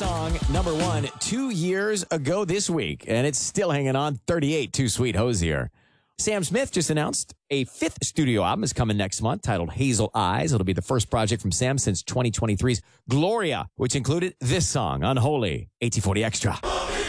song, number one, 2 years ago this week, and it's still hanging on. 38, Too Sweet Hosier. Sam Smith just announced a fifth studio album is coming next month titled Hazel Eyes. It'll be the first project from Sam since 2023's Gloria, which included this song, Unholy, 1840 Extra.